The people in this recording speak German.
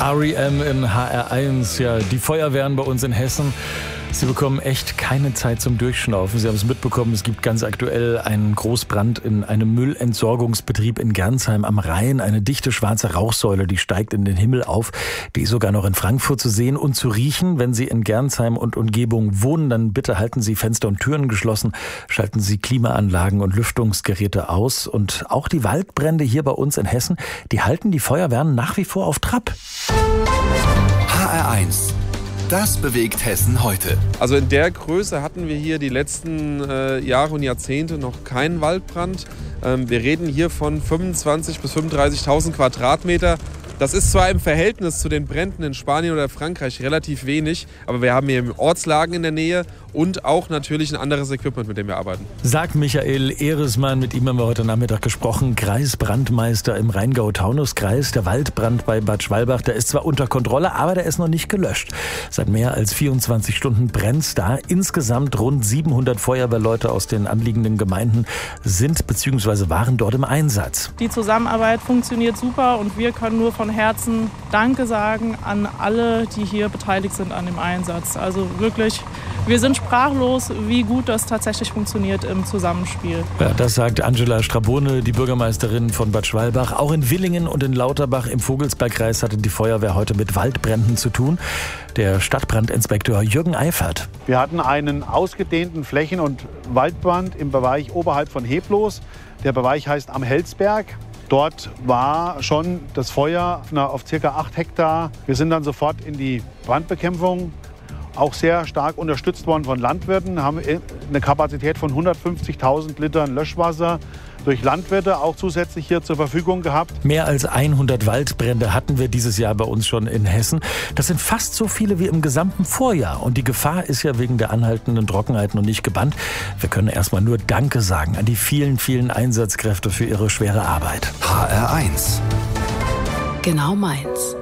R.E.M. in HR1, ja, die Feuerwehren bei uns in Hessen. Sie bekommen echt keine Zeit zum Durchschnaufen. Sie haben es mitbekommen, es gibt ganz aktuell einen Großbrand in einem Müllentsorgungsbetrieb in Gernsheim am Rhein. Eine dichte schwarze Rauchsäule, die steigt in den Himmel auf. Die ist sogar noch in Frankfurt zu sehen und zu riechen. Wenn Sie in Gernsheim und Umgebung wohnen, dann bitte halten Sie Fenster und Türen geschlossen. Schalten Sie Klimaanlagen und Lüftungsgeräte aus. Und auch die Waldbrände hier bei uns in Hessen, die halten die Feuerwehren nach wie vor auf Trab. HR1. Das bewegt Hessen heute. Also in der Größe hatten wir hier die letzten Jahre und Jahrzehnte noch keinen Waldbrand. Wir reden hier von 25.000 bis 35.000 Quadratmeter. Das ist zwar im Verhältnis zu den Bränden in Spanien oder Frankreich relativ wenig, aber wir haben hier Ortslagen in der Nähe und auch natürlich ein anderes Equipment, mit dem wir arbeiten. Sagt Michael Ehresmann, mit ihm haben wir heute Nachmittag gesprochen, Kreisbrandmeister im Rheingau-Taunus-Kreis. Der Waldbrand bei Bad Schwalbach, der ist zwar unter Kontrolle, aber der ist noch nicht gelöscht. Seit mehr als 24 Stunden brennt's da. Insgesamt rund 700 Feuerwehrleute aus den anliegenden Gemeinden sind bzw. waren dort im Einsatz. Die Zusammenarbeit funktioniert super und wir können nur von Herzen Danke sagen an alle, die hier beteiligt sind an dem Einsatz. Also wirklich, wir sind sprachlos, wie gut das tatsächlich funktioniert im Zusammenspiel. Ja, das sagt Angela Strabone, die Bürgermeisterin von Bad Schwalbach. Auch in Villingen und in Lauterbach im Vogelsbergkreis hatte die Feuerwehr heute mit Waldbränden zu tun. Der Stadtbrandinspektor Jürgen Eifert. Wir hatten einen ausgedehnten Flächen- und Waldbrand im Bereich oberhalb von Heblos. Der Bereich heißt Am Helsberg. Dort war schon das Feuer auf ca. 8 Hektar. Wir sind dann sofort in die Brandbekämpfung, auch sehr stark unterstützt worden von Landwirten, haben eine Kapazität von 150.000 Litern Löschwasser durch Landwirte auch zusätzlich hier zur Verfügung gehabt. Mehr als 100 Waldbrände hatten wir dieses Jahr bei uns schon in Hessen. Das sind fast so viele wie im gesamten Vorjahr. Und die Gefahr ist ja wegen der anhaltenden Trockenheit noch nicht gebannt. Wir können erstmal nur Danke sagen an die vielen, vielen Einsatzkräfte für ihre schwere Arbeit. HR1. Genau meins.